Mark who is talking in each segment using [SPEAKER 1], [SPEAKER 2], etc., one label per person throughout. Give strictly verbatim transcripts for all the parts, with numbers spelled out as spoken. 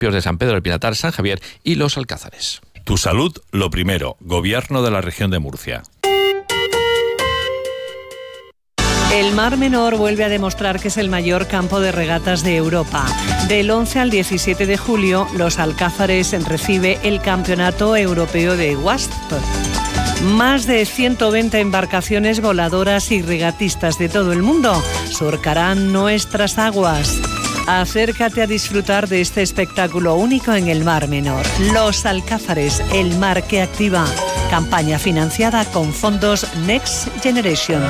[SPEAKER 1] de San Pedro del Pinatar, San Javier y Los Alcázares.
[SPEAKER 2] Tu salud, lo primero. Gobierno de la Región de Murcia.
[SPEAKER 3] El Mar Menor vuelve a demostrar que es el mayor campo de regatas de Europa. Del once al diecisiete de julio, Los Alcázares recibe el Campeonato Europeo de Wasp. Más de ciento veinte embarcaciones voladoras y regatistas de todo el mundo surcarán nuestras aguas. Acércate a disfrutar de este espectáculo único en el Mar Menor. Los Alcázares, el mar que activa. Campaña financiada con fondos Next Generation.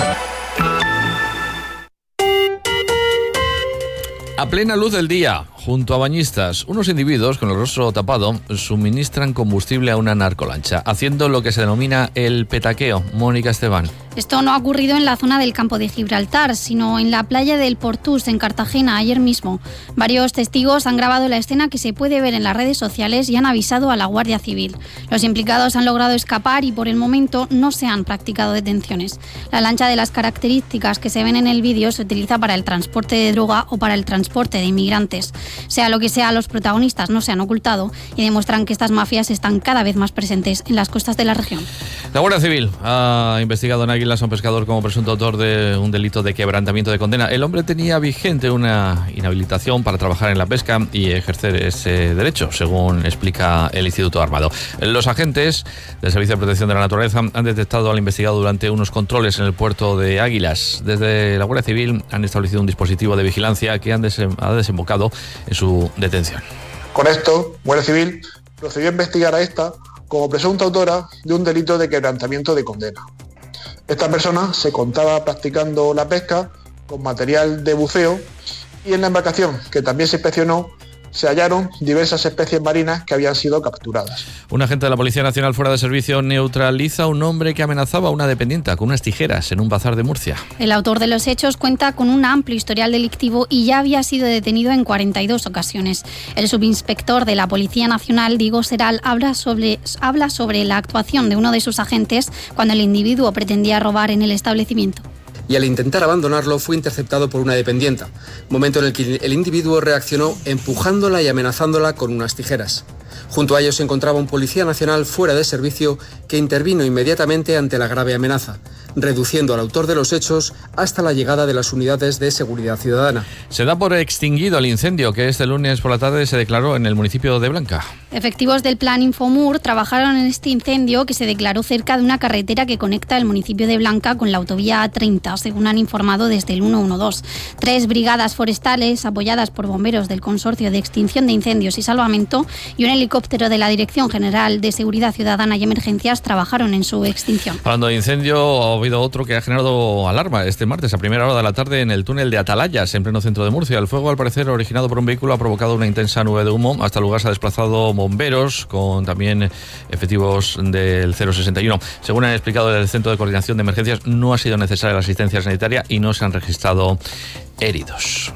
[SPEAKER 1] A plena luz del día, junto a bañistas, unos individuos con el rostro tapado suministran combustible a una narcolancha, haciendo lo que se denomina el petaqueo. Mónica Esteban.
[SPEAKER 4] Esto no ha ocurrido en la zona del campo de Gibraltar, sino en la playa del Portús, en Cartagena, ayer mismo. Varios testigos han grabado la escena que se puede ver en las redes sociales y han avisado a la Guardia Civil. Los implicados han logrado escapar y por el momento no se han practicado detenciones. La lancha de las características que se ven en el vídeo se utiliza para el transporte de droga o para el transporte de inmigrantes. Sea lo que sea, los protagonistas no se han ocultado y demuestran que estas mafias están cada vez más presentes en las costas de la región.
[SPEAKER 1] La Guardia Civil ha investigado en Águilas a un pescador como presunto autor de un delito de quebrantamiento de condena. El hombre tenía vigente una inhabilitación para trabajar en la pesca y ejercer ese derecho, según explica el Instituto Armado. Los agentes del Servicio de Protección de la Naturaleza han detectado al investigado durante unos controles en el puerto de Águilas. Desde la Guardia Civil han establecido un dispositivo de vigilancia que han desem- ha desembocado en su detención.
[SPEAKER 5] Con esto, Guardia Civil procedió a investigar a esta como presunta autora de un delito de quebrantamiento de condena. Esta persona se encontraba practicando la pesca con material de buceo y en la embarcación, que también se inspeccionó, se hallaron diversas especies marinas que habían sido capturadas.
[SPEAKER 1] Un agente de la Policía Nacional fuera de servicio neutraliza a un hombre que amenazaba a una dependienta con unas tijeras en un bazar de Murcia.
[SPEAKER 4] El autor de los hechos cuenta con un amplio historial delictivo y ya había sido detenido en cuarenta y dos ocasiones. El subinspector de la Policía Nacional, Diego Seral, habla sobre, habla sobre la actuación de uno de sus agentes cuando el individuo pretendía robar en el establecimiento.
[SPEAKER 6] Y al intentar abandonarlo fue interceptado por una dependienta, momento en el que el individuo reaccionó empujándola y amenazándola con unas tijeras. Junto a ellos se encontraba un policía nacional fuera de servicio que intervino inmediatamente ante la grave amenaza, reduciendo al autor de los hechos hasta la llegada de las unidades de seguridad ciudadana.
[SPEAKER 1] Se da por extinguido el incendio que este lunes por la tarde se declaró en el municipio de Blanca.
[SPEAKER 4] Efectivos del Plan Infomur trabajaron en este incendio que se declaró cerca de una carretera que conecta el municipio de Blanca con la autovía A treinta, según han informado desde el ciento doce. Tres brigadas forestales, apoyadas por bomberos del Consorcio de Extinción de Incendios y Salvamento, y un helicóptero de la Dirección General de Seguridad Ciudadana y Emergencias trabajaron en su extinción.
[SPEAKER 1] Hablando de incendio, ha habido otro que ha generado alarma este martes a primera hora de la tarde en el túnel de Atalayas, en pleno centro de Murcia. El fuego, al parecer originado por un vehículo, ha provocado una intensa nube de humo. Hasta el lugar se ha desplazado bomberos con también efectivos del cero sesenta y uno. Según han explicado el Centro de Coordinación de Emergencias, no ha sido necesaria la asistencia sanitaria y no se han registrado heridos.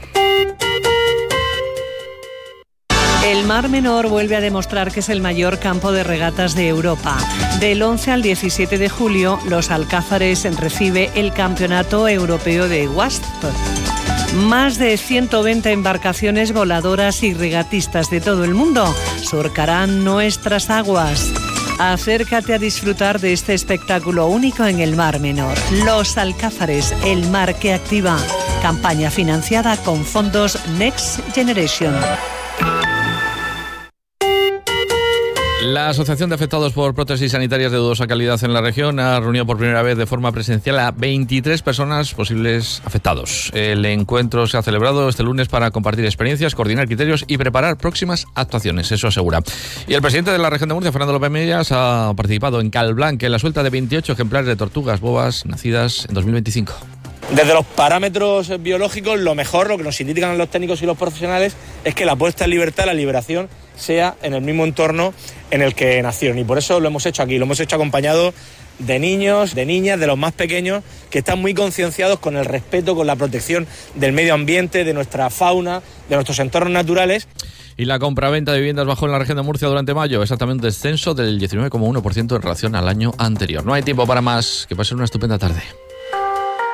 [SPEAKER 3] El Mar Menor vuelve a demostrar que es el mayor campo de regatas de Europa. Del once al diecisiete de julio, Los Alcázares recibe el Campeonato Europeo de Wasp. Más de ciento veinte embarcaciones voladoras y regatistas de todo el mundo surcarán nuestras aguas. Acércate a disfrutar de este espectáculo único en el Mar Menor. Los Alcázares, el mar que activa. Campaña financiada con fondos Next Generation.
[SPEAKER 1] La Asociación de Afectados por Prótesis Sanitarias de Dudosa Calidad en la región ha reunido por primera vez de forma presencial a veintitrés personas posibles afectados. El encuentro se ha celebrado este lunes para compartir experiencias, coordinar criterios y preparar próximas actuaciones, eso asegura. Y el presidente de la región de Murcia, Fernando López Mellas, ha participado en Calblanc en la suelta de veintiocho ejemplares de tortugas bobas nacidas en dos mil veinticinco.
[SPEAKER 7] Desde los parámetros biológicos, lo mejor, lo que nos indican los técnicos y los profesionales, es que la puesta en libertad, la liberación, sea en el mismo entorno en el que nacieron. Y por eso lo hemos hecho aquí, lo hemos hecho acompañado de niños, de niñas, de los más pequeños, que están muy concienciados con el respeto, con la protección del medio ambiente, de nuestra fauna, de nuestros entornos naturales.
[SPEAKER 1] Y la compraventa de viviendas bajó en la región de Murcia durante mayo, exactamente un descenso del diecinueve coma uno por ciento en relación al año anterior. No hay tiempo para más, que pasen una estupenda tarde.